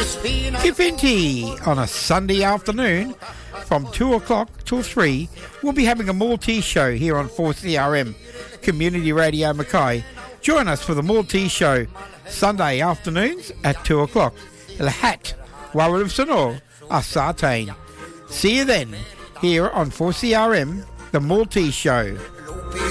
Kifinti on a Sunday afternoon from 2 o'clock till 3. We'll be having a Maltese show here on 4CRM Community Radio Mackay. Join us for the Maltese show Sunday afternoons at 2 o'clock. Lahat, Warren Sonor, Asartain. See you then here on 4CRM, the Maltese show.